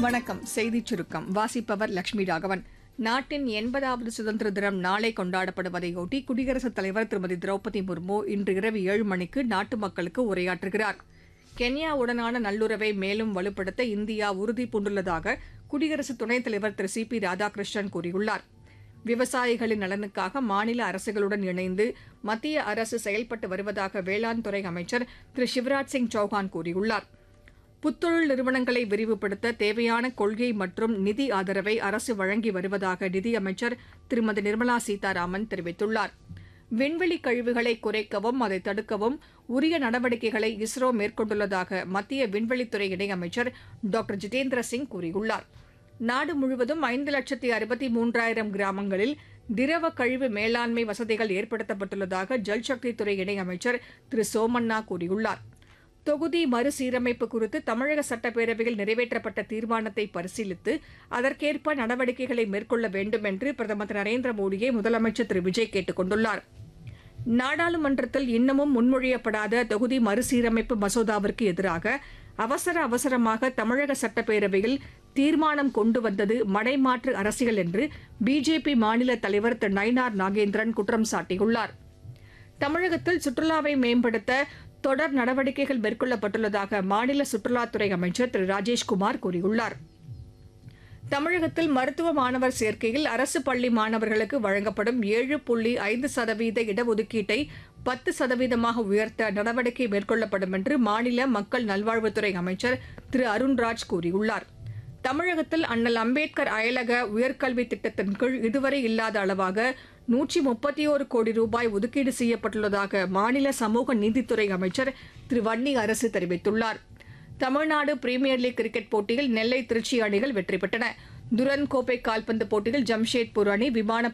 வணக்கம். செய்திச் சுருக்கம் வாசிப்பவர் லட்சுமி ராகவன். நாட்டின் 80வது சுதந்திர தினம் நாளை கொண்டாடப்படுவதையொட்டி குடியரசுத் தலைவர் திருமதி திரௌபதி முர்மு இன்று இரவு 7 மணிக்கு நாட்டு மக்களுக்கு உரையாற்றுகிறார். கென்யாவுடனான நல்லுறவை மேலும் வலுப்படுத்த இந்தியா உறுதி பூண்டுள்ளதாக குடியரசு துணைத் தலைவர் திரு சி பி ராதாகிருஷ்ணன் கூறியுள்ளார். விவசாயிகளின் நலனுக்காக மாநில அரசுகளுடன் இணைந்து மத்திய அரசு செயல்பட்டு வருவதாக வேளாண் துறை அமைச்சர் திரு சிவராஜ் சிங் சௌஹான் கூறியுள்ளார். புத்தொழில் நிறுவனங்களை விரிவுபடுத்த தேவையான கொள்கை மற்றும் நிதி ஆதரவை அரசு வழங்கி வருவதாக நிதியமைச்சர் திருமதி நிர்மலா சீதாராமன் தெரிவித்துள்ளார். விண்வெளி கழிவுகளை குறைக்கவும் அதை தடுக்கவும் உரிய நடவடிக்கைகளை இஸ்ரோ மேற்கொண்டுள்ளதாக மத்திய விண்வெளித்துறை இணையமைச்சர் டாக்டர் ஜிதேந்திர சிங் கூறியுள்ளார். நாடு முழுவதும் 5,63,000 கிராமங்களில் திரவ கழிவு மேலாண்மை வசதிகள் ஏற்படுத்தப்பட்டுள்ளதாக ஜல்சக்தித்துறை இணையமைச்சர் திரு சோமண்ணா கூறியுள்ளார். தொகுதி மறுசீரமைப்பு குறித்து தமிழக சட்டப்பேரவையில் நிறைவேற்றப்பட்ட தீர்மானத்தை பரிசீலித்து அதற்கேற்ப நடவடிக்கைகளை மேற்கொள்ள வேண்டும் என்று பிரதமர் திரு நரேந்திர மோடியை முதலமைச்சர் திரு விஜய் கேட்டுக் கொண்டுள்ளார். நாடாளுமன்றத்தில் இன்னமும் முன்மொழியப்படாத தொகுதி மறுசீரமைப்பு மசோதாவிற்கு எதிராக அவசரமாக தமிழக சட்டப்பேரவையில் தீர்மானம் கொண்டு வந்தது மடைமாற்று அரசியல் என்று பிஜேபி மாநில தலைவர் திரு நயினார் நாகேந்திரன் குற்றம் சாட்டியுள்ளார். தமிழகத்தில் சுற்றுலாவை மேம்படுத்த தொடர் நடவடிக்கைகள் மேற்கொள்ளப்பட்டுள்ளதாக மாநில சுற்றுலாத்துறை அமைச்சர் திரு ராஜேஷ்குமார் கூறியுள்ளார். தமிழகத்தில் மருத்துவ மாணவர் சேர்க்கையில் அரசு பள்ளி மாணவர்களுக்கு வழங்கப்படும் 7.5% இடஒதுக்கீட்டை 10% உயர்த்த நடவடிக்கை மேற்கொள்ளப்படும் என்று மாநில மக்கள் நல்வாழ்வுத்துறை அமைச்சர் திரு அருண்ராஜ் கூறியுள்ளார். தமிழகத்தில் அண்ணல் அம்பேத்கர் அயலக உயர்கல்வி திட்டத்தின் கீழ் இதுவரை இல்லாத அளவாக 131 கோடி ரூபாய் ஒதுக்கீடு செய்யப்பட்டுள்ளதாக மாநில சமூக நீதித்துறை அமைச்சர் திரு வன்னி அரசு தெரிவித்துள்ளார். தமிழ்நாடு பிரீமியர் லீக் கிரிக்கெட் போட்டியில் நெல்லை திருச்சி அணிகள் வெற்றி பெற்றன. துரன் கோப்பை கால்பந்து போட்டியில் ஜம்ஷேத்பூர் அணி விமான